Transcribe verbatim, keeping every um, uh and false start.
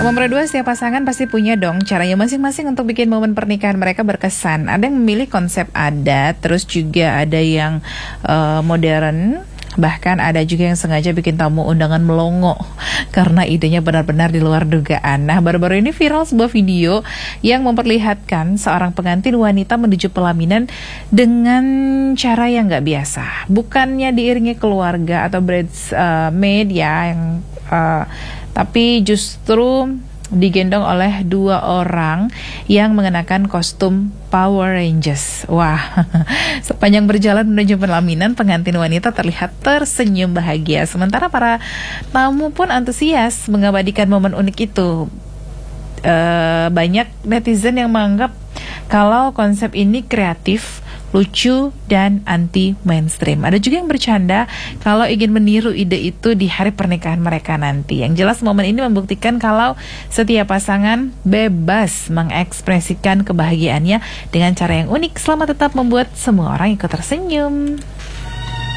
Nomor dua, setiap pasangan pasti punya dong caranya masing-masing untuk bikin momen pernikahan mereka berkesan. Ada yang memilih konsep adat, terus juga ada yang uh, modern. Bahkan ada juga yang sengaja bikin tamu undangan melongo karena idenya benar-benar di luar dugaan. Nah, baru-baru ini viral sebuah video yang memperlihatkan seorang pengantin wanita menuju pelaminan dengan cara yang nggak biasa. Bukannya diiringi keluarga atau bridesmaid ya, yang uh, tapi justru digendong oleh dua orang yang mengenakan kostum Power Rangers. Wah, sepanjang berjalan menuju pelaminan, pengantin wanita terlihat tersenyum bahagia. Sementara para tamu pun antusias mengabadikan momen unik itu. E, banyak netizen yang menganggap kalau konsep ini kreatif, lucu, dan anti mainstream. Ada juga yang bercanda kalau ingin meniru ide itu di hari pernikahan mereka nanti. Yang jelas momen ini membuktikan kalau setiap pasangan bebas mengekspresikan kebahagiaannya dengan cara yang unik selama tetap membuat semua orang ikut tersenyum.